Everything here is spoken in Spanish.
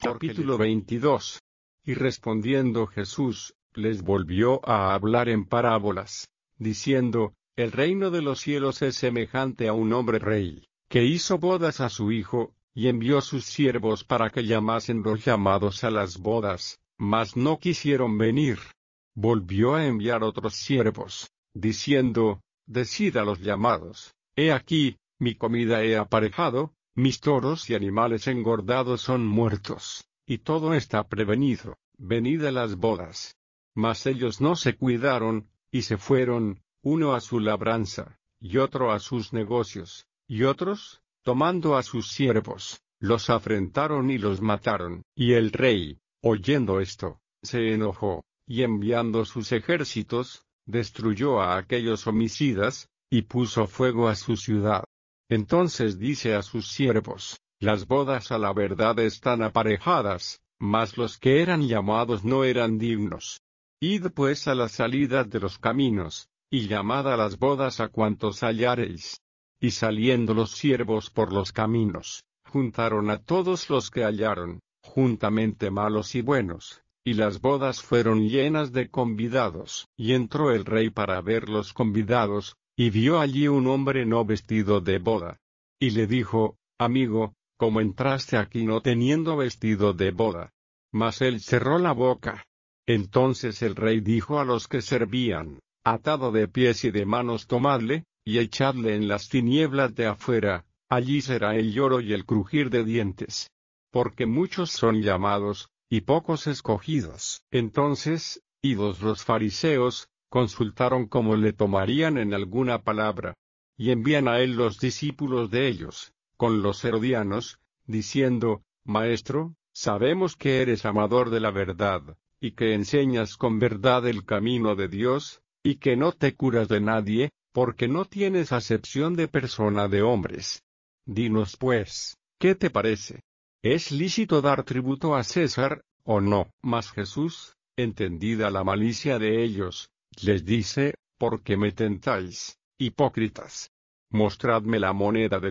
Capítulo 22. Y respondiendo Jesús, les volvió a hablar en parábolas, diciendo, el reino de los cielos es semejante a un hombre rey, que hizo bodas a su hijo, y envió sus siervos para que llamasen los llamados a las bodas, mas no quisieron venir. Volvió a enviar otros siervos, diciendo, decid a los llamados, he aquí, mi comida he aparejado, mis toros y animales engordados son muertos, y todo está prevenido, venid a las bodas. Mas ellos no se cuidaron, y se fueron, uno a su labranza, y otro a sus negocios, y otros, tomando a sus siervos, los afrentaron y los mataron. Y el rey, oyendo esto, se enojó, y enviando sus ejércitos, destruyó a aquellos homicidas, y puso fuego a su ciudad. Entonces dice a sus siervos, las bodas a la verdad están aparejadas, mas los que eran llamados no eran dignos. Id pues a la salida de los caminos, y llamad a las bodas a cuantos hallareis. Y saliendo los siervos por los caminos, juntaron a todos los que hallaron, juntamente malos y buenos, y las bodas fueron llenas de convidados. Y entró el rey para ver los convidados, y vio allí un hombre no vestido de boda. Y le dijo, amigo, ¿cómo entraste aquí no teniendo vestido de boda? Mas él cerró la boca. Entonces el rey dijo a los que servían, atado de pies y de manos tomadle, y echadle en las tinieblas de afuera, allí será el lloro y el crujir de dientes. Porque muchos son llamados, y pocos escogidos. Entonces, idos los fariseos, consultaron cómo le tomarían en alguna palabra. Y envían a él los discípulos de ellos, con los herodianos, diciendo, Maestro, sabemos que eres amador de la verdad, y que enseñas con verdad el camino de Dios, y que no te curas de nadie, porque no tienes acepción de persona de hombres. Dinos pues, ¿qué te parece? ¿Es lícito dar tributo a César, o no? Mas Jesús, entendida la malicia de ellos, les dice, ¿por qué me tentáis, hipócritas? Mostradme la moneda del